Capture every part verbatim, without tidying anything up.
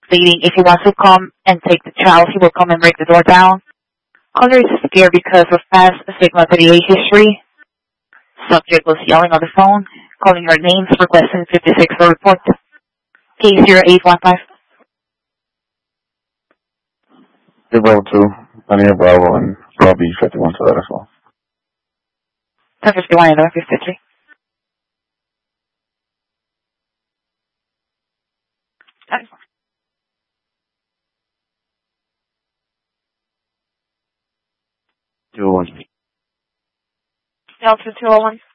stating if he wants to come and take the child, he will come and break the door down. Caller is scared because of past Sigma thirty-eight history. Subject was yelling on the phone, calling her names, requesting fifty-six for report. Case zero eight one five. Hey, Bravo two, Daniel Bravo, and Robbie fifty-one to that as well. ten fifty-one and fifty-three. two oh one. Delta two oh one.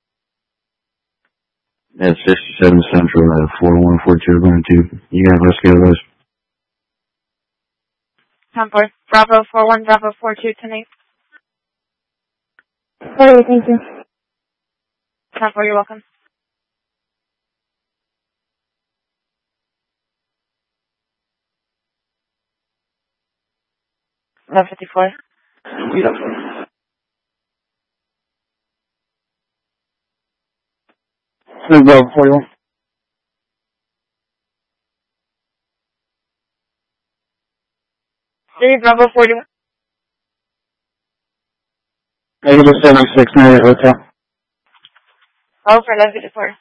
That's sixty-seven Central, uh, four one four two, going to, you have rescue those. ten four. Bravo four one, Bravo four two, ten eight. Okay, thank you. ten four, you're welcome. eleven fifty-four. Yeah. Hey, Bravo forty-one. three Bravo forty-one. Negative seven six nine eight hotel. Oh, for eleven fifty-four.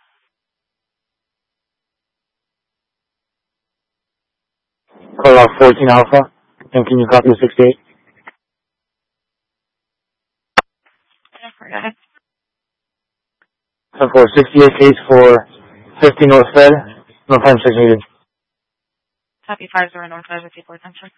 Call out fourteen Alpha, and can you copy sixty-eight? Okay. ten four, sixty-eight case for fifty North Fed, no time six needed. Copy five zero North five fifty-four, ten four.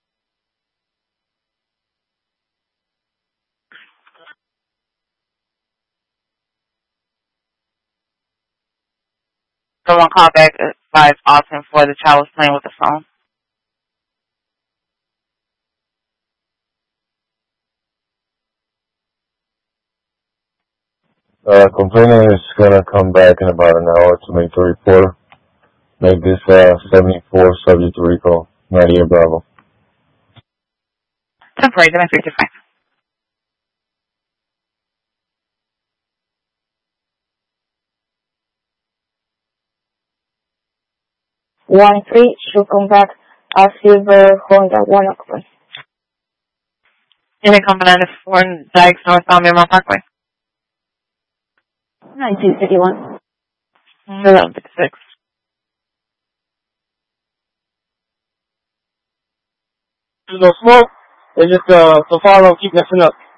Someone called back at five Austin for the child was playing with the phone. Uh, complainant is gonna come back in about an hour to make the report. Make this, uh, seventy-four subject to recall. ninety-eight Bravo. Temporary, then fifty-five. One three, she'll come back. I'll Silver Honda one o'clock. In a complaint for Dykes North on Miramar Parkway. nineteen fifty-one. eleven fifty-six. There's no smoke. They just, uh, so far don't keep messing up.